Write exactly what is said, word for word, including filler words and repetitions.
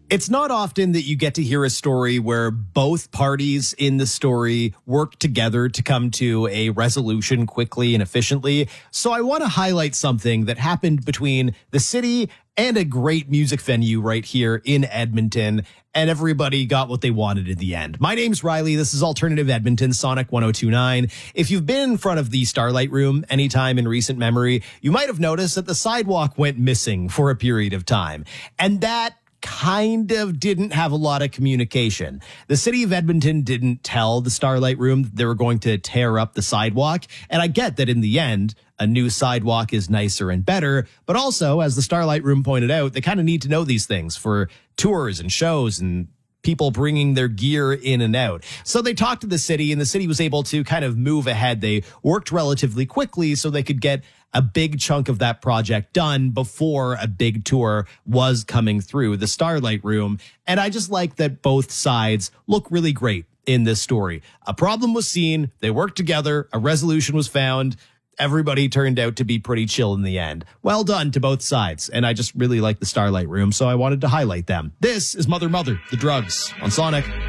It's not often that you get to hear a story where both parties in the story work together to come to a resolution quickly and efficiently. So I want to highlight something that happened between the city and a great music venue right here in Edmonton, and everybody got what they wanted in the end. My name's Riley. This is Alternative Edmonton, Sonic one oh two point nine. If you've been in front of the Starlight Room anytime in recent memory, you might have noticed that the sidewalk went missing for a period of time. And that kind of didn't have a lot of communication. The city of Edmonton didn't tell the Starlight Room that they were going to tear up the sidewalk. And I get that in the end, a new sidewalk is nicer and better. But also, as the Starlight Room pointed out, they kind of need to know these things for tours and shows and people bringing their gear in and out. So they talked to the city, and the city was able to kind of move ahead. They worked relatively quickly so they could get a big chunk of that project done before a big tour was coming through the Starlight Room. And I just like that both sides look really great in this story. A problem was seen. They worked together. A resolution was found. Everybody turned out to be pretty chill in the end. Well done to both sides. And I just really like the Starlight Room, so I wanted to highlight them. This is Mother Mother, The Drugs on Sonic.